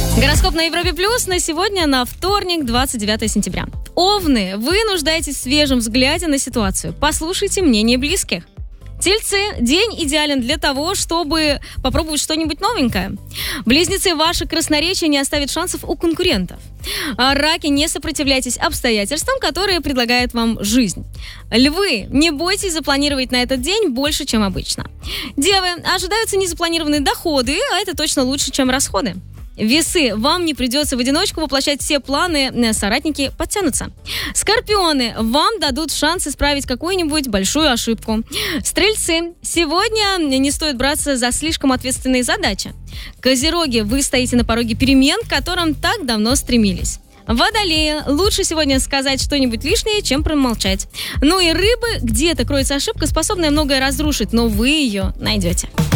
Гороскоп на Европе Плюс на сегодня, на вторник, 29 сентября. Овны, вы нуждаетесь в свежем взгляде на ситуацию. Послушайте мнение близких. Тельцы, день идеален для того, чтобы попробовать что-нибудь новенькое. Близнецы, ваше красноречие не оставит шансов у конкурентов. Раки, не сопротивляйтесь обстоятельствам, которые предлагает вам жизнь. Львы, не бойтесь запланировать на этот день больше, чем обычно. Девы, ожидаются незапланированные доходы, а это точно лучше, чем расходы. Весы, вам не придется в одиночку воплощать все планы, соратники подтянутся. Скорпионы, вам дадут шанс исправить какую-нибудь большую ошибку. Стрельцы, сегодня не стоит браться за слишком ответственные задачи. Козероги, вы стоите на пороге перемен, к которым так давно стремились. Водолеи, лучше сегодня сказать что-нибудь лишнее, чем промолчать. Ну и рыбы, где-то кроется ошибка, способная многое разрушить, но вы ее найдете.